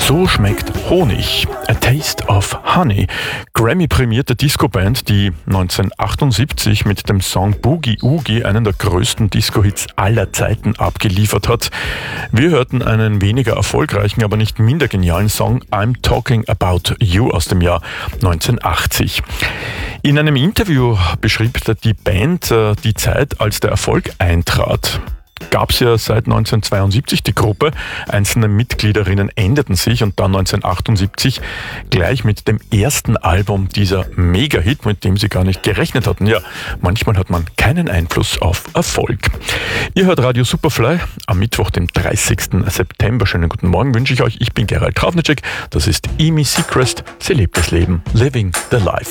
So schmeckt Honig. A Taste of Honey. Grammy-prämierte Disco-Band, die 1978 mit dem Song Boogie Oogie einen der größten Disco-Hits aller Zeiten abgeliefert hat. Wir hörten einen weniger erfolgreichen, aber nicht minder genialen Song I'm Talking About You aus dem Jahr 1980. In einem Interview beschrieb die Band die Zeit, als der Erfolg eintrat. Gab es ja seit 1972 die Gruppe. Einzelne Mitgliederinnen änderten sich und dann 1978 gleich mit dem ersten Album dieser Mega-Hit, mit dem sie gar nicht gerechnet hatten. Ja, manchmal hat man keinen Einfluss auf Erfolg. Ihr hört Radio Superfly am Mittwoch, dem 30. September. Schönen guten Morgen wünsche ich euch. Ich bin Gerald Trafnicek. Das ist Amy Seacrest. Sie lebt das Leben. Living the Life.